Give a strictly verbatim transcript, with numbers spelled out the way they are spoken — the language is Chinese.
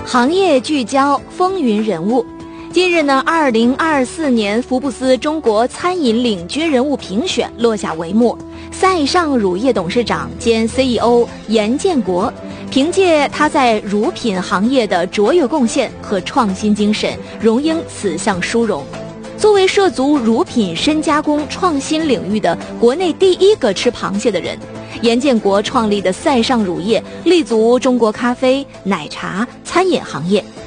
行业聚焦，风云人物。近日呢，二零二四年福布斯中国餐饮领军人物评选落下帷幕。赛尚乳业董事长兼 C E O 严建国，凭借他在乳品行业的卓越贡献和创新精神，荣膺此项殊荣。作为涉足乳品深加工创新领域的国内第一个吃螃蟹的人，严建国创立的赛尚乳业立足中国咖啡、奶茶、餐饮行业，